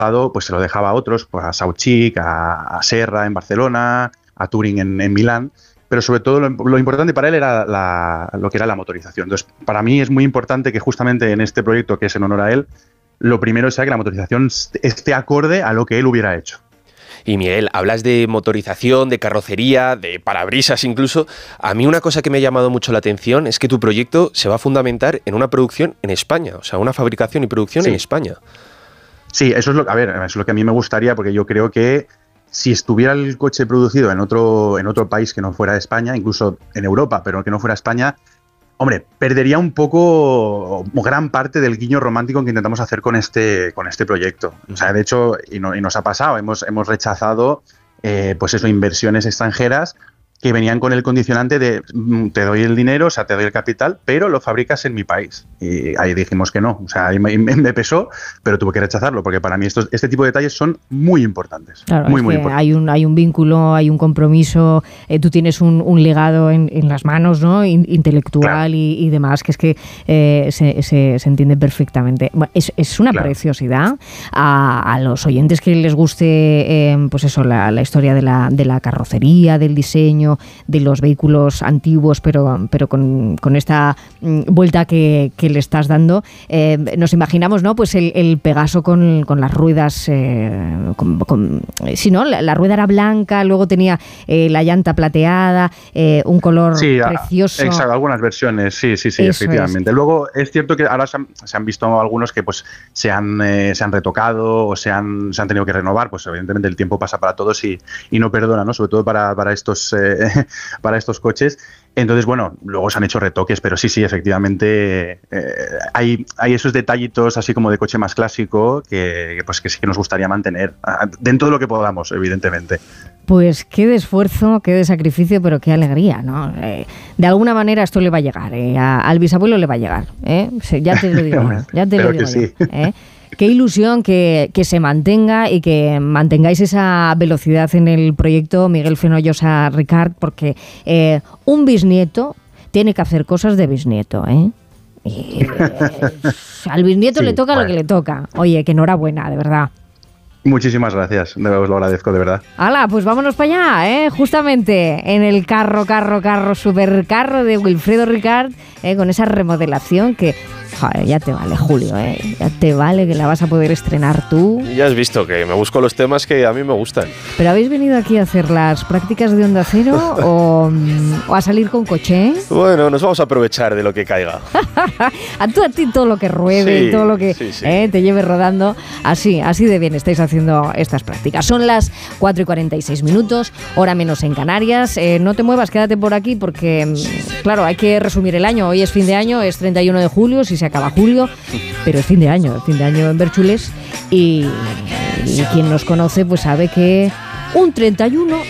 trabajado, pues se lo dejaba a otros, pues a Sauchic, a Serra en Barcelona, a Touring en Milán, pero sobre todo lo importante para él era lo que era la motorización. Entonces, para mí es muy importante que justamente en este proyecto, que es en honor a él, lo primero sea que la motorización esté acorde a lo que él hubiera hecho. Y Miguel, hablas de motorización, de carrocería, de parabrisas incluso. A mí una cosa que me ha llamado mucho la atención es que tu proyecto se va a fundamentar en una producción en España, o sea, una fabricación y producción en España. Sí, eso es lo que a mí me gustaría, porque yo creo que si estuviera el coche producido en otro país que no fuera España, incluso en Europa, pero que no fuera España, hombre, perdería un poco, gran parte del guiño romántico que intentamos hacer con este proyecto. O sea, de hecho, y nos ha pasado, hemos rechazado pues eso, inversiones extranjeras que venían con el condicionante de te doy el dinero, o sea, te doy el capital, pero lo fabricas en mi país. Y ahí dijimos que no. O sea, ahí me pesó, pero tuve que rechazarlo, porque para mí este tipo de detalles son muy importantes. Claro, muy importantes. Hay un vínculo, hay un compromiso, tú tienes un legado en las manos, ¿no? Intelectual, claro. y demás, que es que se entiende perfectamente. Bueno, es una preciosidad. A los oyentes que les guste pues eso, la historia de la carrocería, del diseño, de los vehículos antiguos, pero con esta vuelta que le estás dando, nos imaginamos, ¿no? Pues el Pegaso con las ruedas, sí, ¿no? La rueda era blanca, luego tenía la llanta plateada, un color precioso. Exacto, algunas versiones, sí, efectivamente. Es. Luego es cierto que ahora se han visto algunos que pues se han retocado o se han tenido que renovar, pues evidentemente el tiempo pasa para todos y no perdona, ¿no? Sobre todo para estos coches. Entonces, bueno, luego se han hecho retoques, pero sí, efectivamente hay esos detallitos así como de coche más clásico que sí que nos gustaría mantener dentro de lo que podamos, evidentemente. Pues qué de esfuerzo, qué de sacrificio, pero qué alegría, ¿no? De alguna manera esto le va a llegar, al bisabuelo le va a llegar, ya te lo digo, sí. Qué ilusión que se mantenga y que mantengáis esa velocidad en el proyecto, Miguel Fenollosa Ricart, porque un bisnieto tiene que hacer cosas de bisnieto, Y, al bisnieto le toca lo que le toca. Oye, que enhorabuena, de verdad. Muchísimas gracias, os lo agradezco de verdad. ¡Hala! Pues vámonos para allá, justamente en el supercarro de Wilfredo Ricart, con esa remodelación que, joder, ya te vale, Julio, ya te vale, que la vas a poder estrenar tú. Ya has visto que me busco los temas que a mí me gustan. ¿Pero habéis venido aquí a hacer las prácticas de Onda Cero o a salir con coche? Bueno, nos vamos a aprovechar de lo que caiga. a ti todo lo que ruede, todo lo que te lleve rodando, así de bien estáis haciendo estas prácticas. Son las 4:46, hora menos en Canarias. No te muevas, quédate por aquí porque, claro, hay que resumir el año. Hoy es fin de año, es 31 de julio, si se acaba julio, pero es fin de año en Berchules y quien nos conoce pues sabe que un 31